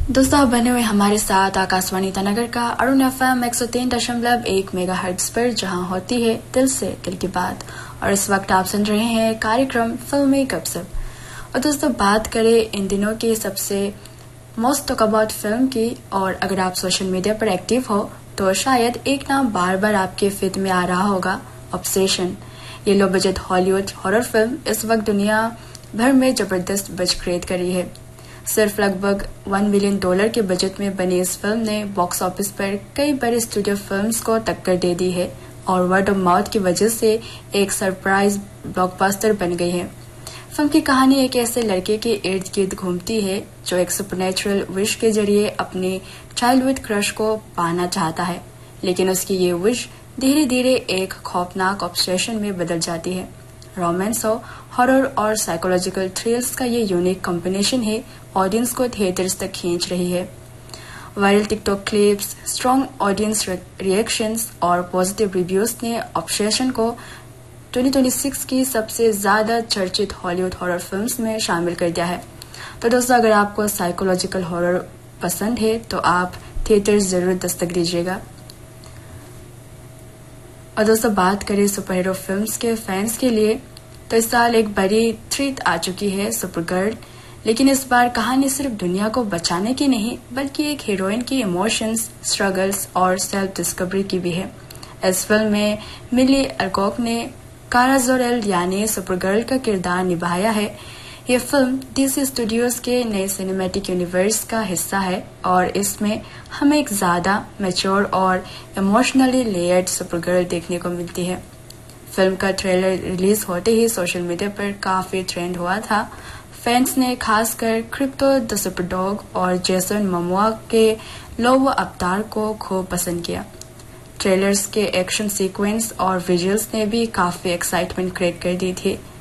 दोस्तों आप बने हुए हमारे साथ आकाशवाणी ईटानगर का अरुण FM 103.1 मेगाहर्ट्ज पर, जहां होती है दिल से दिल की बात। और इस वक्त आप सुन रहे हैं कार्यक्रम फिल्मी गपशप। और दोस्तों बात करें इन दिनों की सबसे मोस्ट टॉक अबाउट फिल्म की, और अगर आप सोशल मीडिया पर एक्टिव हो तो शायद एक नाम बार बार आपके फीड में आ रहा होगा, ऑब्सेशन। ये low budget Hollywood horror film इस वक्त दुनिया भर में जबरदस्त बज़ क्रिएट कर रही है। सिर्फ लगभग $1 बिलियन के बजट में बनी इस फिल्म ने बॉक्स ऑफिस पर कई बड़े स्टूडियो फिल्म्स को टक्कर दे दी है और वर्ड ऑफ माउथ की वजह से एक सरप्राइज ब्लॉकबस्टर बन गई है। फिल्म की कहानी एक ऐसे लड़के के इर्द गिर्द घूमती है जो एक सुपरनैचुरल विश के जरिए अपने चाइल्डहुड क्रश को पाना चाहता है, लेकिन उसकी ये विश धीरे धीरे एक खौफनाक ऑब्सेशन में बदल जाती है। रोमांस हो, हॉरर और साइकोलॉजिकल थ्रिल्स का ये यूनिक कॉम्बिनेशन है ऑडियंस को थिएटर्स तक खींच रही है। Viral TikTok clips, strong audience reactions और पॉजिटिव रिव्यूज ने ऑब्सेशन को 2026 की सबसे ज्यादा चर्चित हॉलीवुड हॉरर फिल्म्स में शामिल कर दिया है। तो दोस्तों अगर आपको साइकोलॉजिकल हॉरर पसंद है तो आप थिएटर्स जरूर दस्तक दीजिएगा। और दोस्तों बात करें सुपर हीरो फिल्म्स के फैंस के लिए तो इस साल एक बड़ी थ्रेट आ चुकी है, सुपरगर्ल। लेकिन इस बार कहानी सिर्फ दुनिया को बचाने की नहीं बल्कि एक हीरोइन की इमोशंस, स्ट्रगल्स और सेल्फ डिस्कवरी की भी है। इस फिल्म में मिली अल्कॉक ने कारा जोर-एल यानी सुपरगर्ल का किरदार निभाया है। ये फिल्म डीसी स्टूडियोज के नए सिनेमैटिक यूनिवर्स का हिस्सा है और इसमें हमें एक ज्यादा मैच्योर और इमोशनली लेयर्ड सुपरगर्ल देखने को मिलती है। फिल्म का ट्रेलर रिलीज होते ही सोशल मीडिया पर काफी ट्रेंड हुआ था। फैंस ने खासकर क्रिप्टो द सुपरडॉग और जेसन मोमोआ के लोबो अवतार को खूब पसंद किया। ट्रेलर्स के एक्शन सीक्वेंस और विजुअल्स ने भी काफी एक्साइटमेंट क्रिएट कर दी थी।